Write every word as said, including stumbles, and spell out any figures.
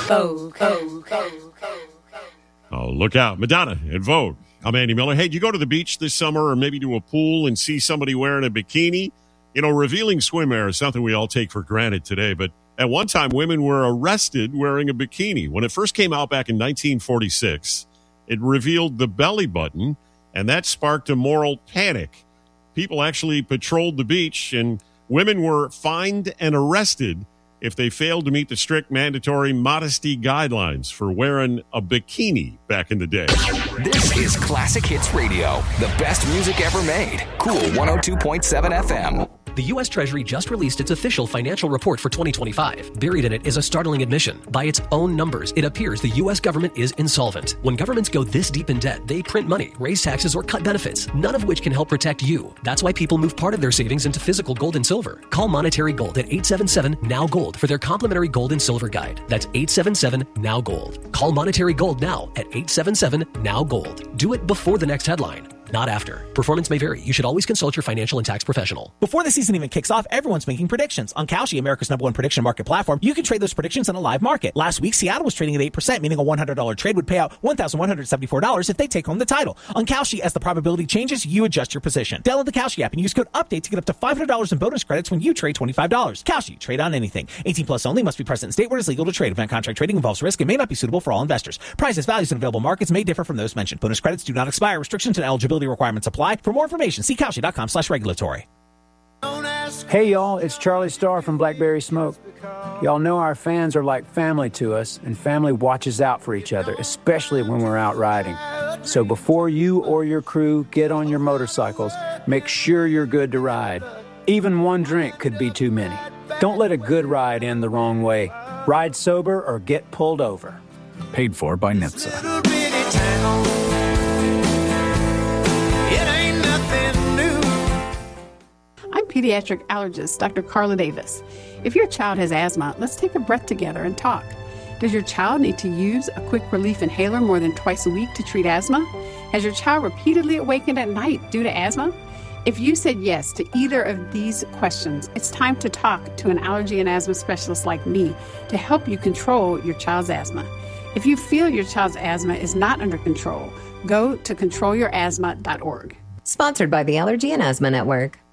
Vogue, Vogue, Vogue. Oh, look out. Madonna at Vogue. I'm Andy Miller. Hey, did you go to the beach this summer or maybe to a pool and see somebody wearing a bikini? You know, revealing swimwear is something we all take for granted today, but at one time, women were arrested wearing a bikini. When it first came out back in nineteen forty-six, it revealed the belly button, and that sparked a moral panic. People actually patrolled the beach, and women were fined and arrested if they failed to meet the strict mandatory modesty guidelines for wearing a bikini back in the day. This is Classic Hits Radio, the best music ever made. Cool one oh two point seven F M. The U S Treasury just released its official financial report for twenty twenty-five. Buried in it is a startling admission. By its own numbers, it appears the U S government is insolvent. When governments go this deep in debt, they print money, raise taxes, or cut benefits, none of which can help protect you. That's why people move part of their savings into physical gold and silver. Call Monetary Gold at eight seven seven, N O W, GOLD for their complimentary gold and silver guide. That's eight seven seven, N O W, GOLD. Call Monetary Gold now at eight seven seven, N O W, GOLD. Do it before the next headline, not after. Performance may vary. You should always consult your financial and tax professional. Before the season even kicks off, everyone's making predictions. On Kalshi, America's number one prediction market platform, you can trade those predictions on a live market. Last week, Seattle was trading at eight percent, meaning a one hundred dollars trade would pay out one thousand one hundred seventy-four dollars if they take home the title. On Kalshi, as the probability changes, you adjust your position. Download the Kalshi app and use code UPDATE to get up to five hundred dollars in bonus credits when you trade twenty-five dollars. Kalshi, trade on anything. eighteen plus only, must be present in state where it is legal to trade. Event contract trading involves risk and may not be suitable for all investors. Prices, values, and available markets may differ from those mentioned. Bonus credits do not expire. Restrictions and eligibility requirements apply. For more information, see Kalshi.com slash regulatory. Hey, y'all, it's Charlie Starr from Blackberry Smoke. Y'all know our fans are like family to us, and family watches out for each other, especially when we're out riding. So before you or your crew get on your motorcycles, make sure you're good to ride. Even one drink could be too many. Don't let a good ride end the wrong way. Ride sober or get pulled over. Paid for by N H T S A. I'm pediatric allergist Doctor Carla Davis. If your child has asthma, let's take a breath together and talk. Does your child need to use a quick relief inhaler more than twice a week to treat asthma? Has your child repeatedly awakened at night due to asthma? If you said yes to either of these questions, it's time to talk to an allergy and asthma specialist like me to help you control your child's asthma. If you feel your child's asthma is not under control, go to control your asthma dot org. Sponsored by the Allergy and Asthma Network.